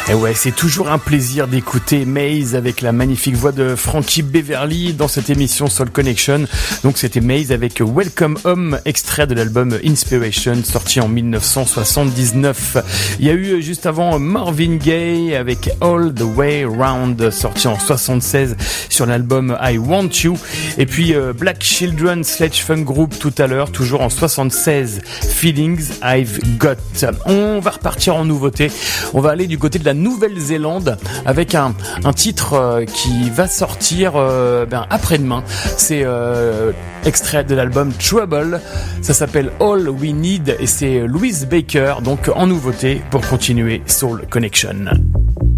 Et ouais, c'est toujours un plaisir d'écouter Maze avec la magnifique voix de Frankie Beverly dans cette émission Soul Connection. Donc c'était Maze avec Welcome Home, extrait de l'album Inspiration, sorti en 1979. Il y a eu juste avant Marvin Gaye avec All the Way Round, sorti en 76 sur l'album I Want You. Et puis Black Children Sledge Funk Group tout à l'heure, toujours en 76, Feelings I've Got. On va repartir en nouveauté. On va aller du côté de la Nouvelle-Zélande avec un titre qui va sortir après-demain. C'est extrait de l'album Trouble. Ça s'appelle All We Need et c'est Louise Baker, donc en nouveauté pour continuer Soul Connection.